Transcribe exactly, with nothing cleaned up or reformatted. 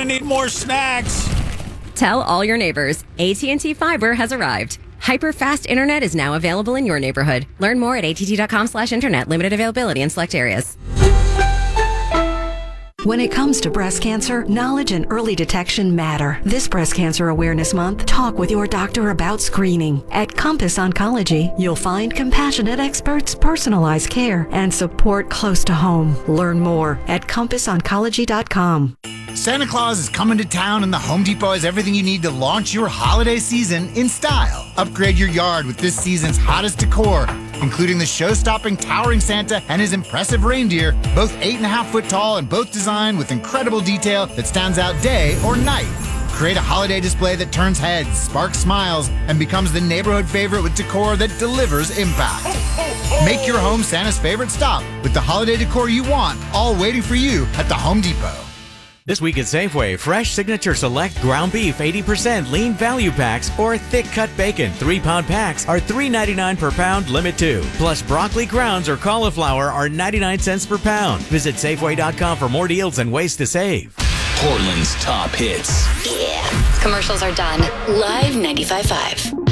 to need more snacks. Tell all your neighbors, A T and T Fiber has arrived. Hyper-fast internet is now available in your neighborhood. Learn more at att.com slash internet. Limited availability in select areas. When it comes to breast cancer, knowledge and early detection matter. This Breast Cancer Awareness Month, talk with your doctor about screening. At Compass Oncology, you'll find compassionate experts, personalized care, and support close to home. Learn more at compass oncology dot com. Santa Claus is coming to town, and the Home Depot has everything you need to launch your holiday season in style. Upgrade your yard with this season's hottest decor, including the show-stopping towering Santa and his impressive reindeer, both eight and a half foot tall and both designed with incredible detail that stands out day or night. Create a holiday display that turns heads, sparks smiles, and becomes the neighborhood favorite with decor that delivers impact. Make your home Santa's favorite stop with the holiday decor you want, all waiting for you at the Home Depot. This week at Safeway, fresh Signature Select ground beef eighty percent lean value packs or thick cut bacon three pound packs are three ninety-nine per pound, limit two. Plus broccoli crowns or cauliflower are ninety-nine cents per pound. Visit Safeway dot com for more deals and ways to save. Portland's top hits. Yeah. Commercials are done. Live ninety-five point five.